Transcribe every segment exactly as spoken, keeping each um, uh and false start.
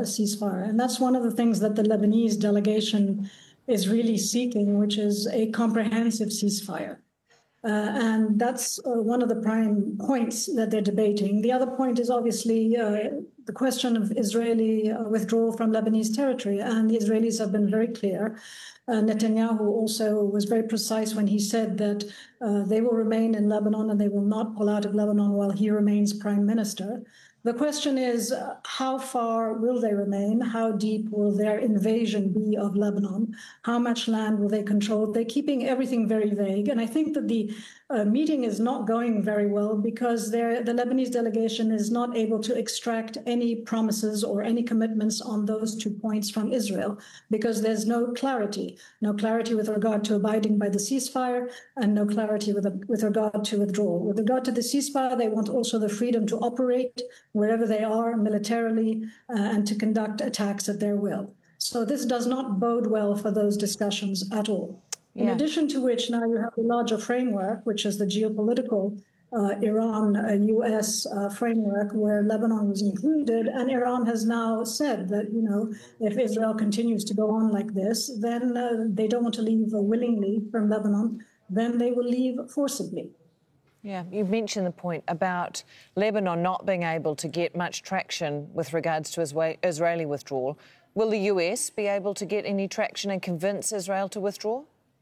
a ceasefire. And that's one of the things that the Lebanese delegation is really seeking, which is a comprehensive ceasefire. Uh, and that's uh, one of the prime points that they're debating. The other point is obviously uh, the question of Israeli uh, withdrawal from Lebanese territory. And the Israelis have been very clear. Uh, Netanyahu also was very precise when he said that uh, they will remain in Lebanon and they will not pull out of Lebanon while he remains prime minister. The question is, uh, how far will they remain? How deep will their invasion be of Lebanon? How much land will they control? They're keeping everything very vague. And I think that the uh, meeting is not going very well because the Lebanese delegation is not able to extract any promises or any commitments on those two points from Israel because there's no clarity, no clarity with regard to abiding by the ceasefire and no clarity with, with regard to withdrawal. With regard to the ceasefire, they want also the freedom to operate wherever they are militarily, uh, and to conduct attacks at their will. So this does not bode well for those discussions at all. In yeah. addition to which, now you have the larger framework, which is the geopolitical uh, Iran-U S uh, framework, where Lebanon was included, and Iran has now said that, you know, if Israel continues to go on like this, then uh, they don't want to leave willingly from Lebanon, then they will leave forcibly. Yeah, you mentioned the point about Lebanon not being able to get much traction with regards to Israeli withdrawal. Will the U S be able to get any traction and convince Israel to withdraw?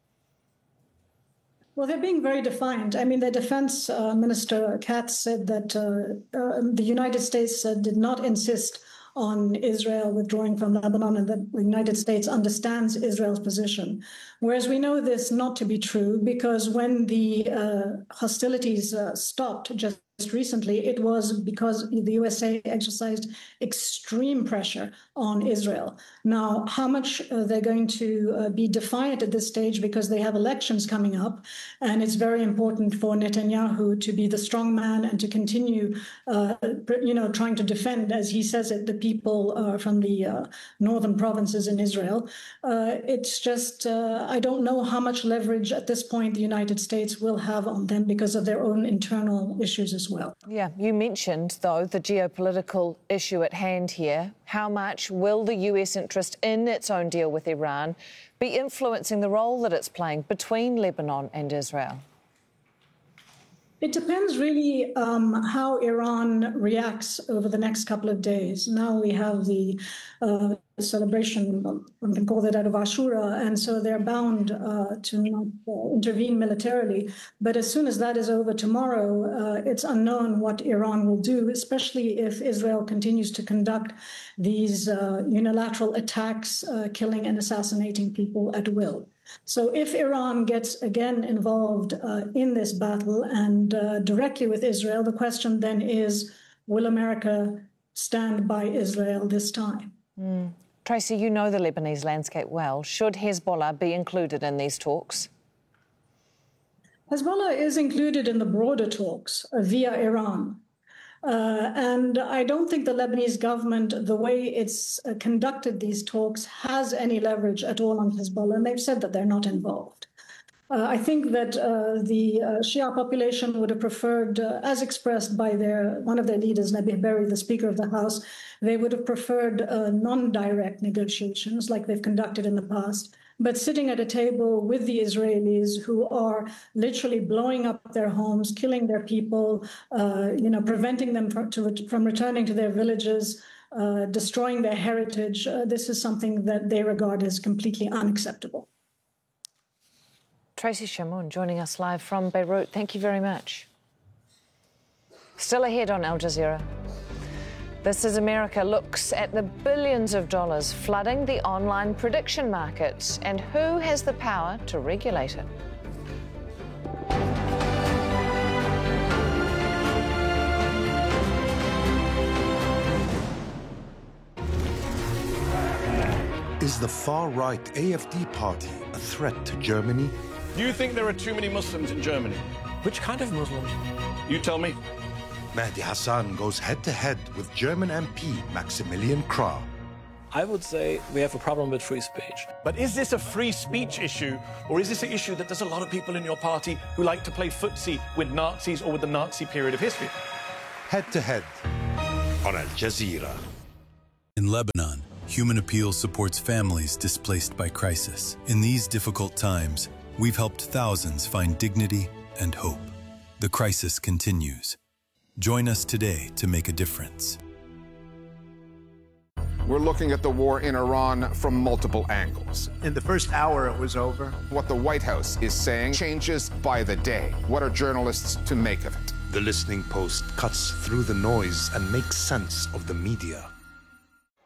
Well, they're being very defiant. I mean, the defense uh, minister, Katz, said that uh, uh, the United States uh, did not insist on Israel withdrawing from Lebanon and that the United States understands Israel's position. Whereas we know this not to be true because when the uh, hostilities uh, stopped just recently, it was because the U S A exercised extreme pressure on Israel. Now, how much uh, they're going to uh, be defiant at this stage because they have elections coming up, and it's very important for Netanyahu to be the strong man and to continue, uh, you know, trying to defend, as he says it, the people uh, from the uh, northern provinces in Israel. Uh, it's just, uh, I don't know how much leverage at this point the United States will have on them because of their own internal issues as well. Well. Yeah, you mentioned, though, the geopolitical issue at hand here. How much will the U S interest in its own deal with Iran be influencing the role that it's playing between Lebanon and Israel? It depends really um, how Iran reacts over the next couple of days. Now we have the uh, celebration, one can call that out of Ashura, and so they're bound uh, to not uh, intervene militarily. But as soon as that is over tomorrow, uh, it's unknown what Iran will do, especially if Israel continues to conduct these uh, unilateral attacks, uh, killing and assassinating people at will. So if Iran gets again involved uh, in this battle and uh, directly with Israel, the question then is, will America stand by Israel this time? Mm. Tracy, you know the Lebanese landscape well. Should Hezbollah be included in these talks? Hezbollah is included in the broader talks uh, via Iran. Uh, and I don't think the Lebanese government, the way it's uh, conducted these talks, has any leverage at all on Hezbollah, and they've said that they're not involved. Uh, I think that uh, the uh, Shia population would have preferred, uh, as expressed by their one of their leaders, Nabih Berri, the Speaker of the House, they would have preferred uh, non-direct negotiations like they've conducted in the past. But sitting at a table with the Israelis who are literally blowing up their homes, killing their people, uh, you know, preventing them from, to, from returning to their villages, uh, destroying their heritage, uh, this is something that they regard as completely unacceptable. Tracy Chamoun joining us live from Beirut. Thank you very much. Still ahead on Al Jazeera. This is America looks at the billions of dollars flooding the online prediction markets and who has the power to regulate it. Is the far-right A F D party a threat to Germany? Do you think there are too many Muslims in Germany? Which kind of Muslims? You tell me. Mehdi Hasan goes head-to-head with German M P Maximilian Krah. I would say we have a problem with free speech. But is this a free speech issue, or is this an issue that there's a lot of people in your party who like to play footsie with Nazis or with the Nazi period of history? Head-to-head on Al Jazeera. In Lebanon, Human Appeal supports families displaced by crisis. In these difficult times, we've helped thousands find dignity and hope. The crisis continues. Join us today to make a difference. We're looking at the war in Iran from multiple angles. In the first hour, it was over. What the White House is saying changes by the day. What are journalists to make of it? The Listening Post cuts through the noise and makes sense of the media.